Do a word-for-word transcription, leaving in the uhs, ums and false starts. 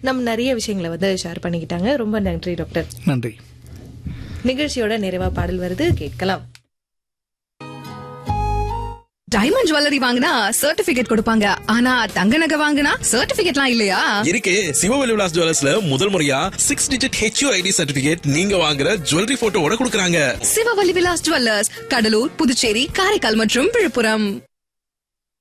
நம்ம நிறைய விஷயங்களை வந்து ஷேர் பண்ணிக்கிட்டாங்க. ரொம்ப நன்றி டாக்டர். நன்றி. நிகழ்ச்சியோட நிறைவா பாடல் வருது, கேட்கலாம். டைமண்ட் ஜுவல்லரி வாங்கினா சர்டிபிகேட் கொடுப்பாங்க, ஆனா தங்க நகை வாங்கினா சர்டிபிகேட்லாம் இல்லையா? இருக்கு. சிவவெளி விலாஸ் ஜுவல்லர்ஸ்ல முதல் முறையா சிக்ஸ் டிஜிட் ஹெச்யூஐடி சர்டிபிகேட் நீங்க வாங்குற ஜுவல்லரி போட்டோவோட கொடுக்கறாங்க. சிவவெளி விலாஸ் ஜுவல்லர்ஸ், கடலூர், புதுச்சேரி, காரைக்கால் மற்றும் விழுப்புரம்.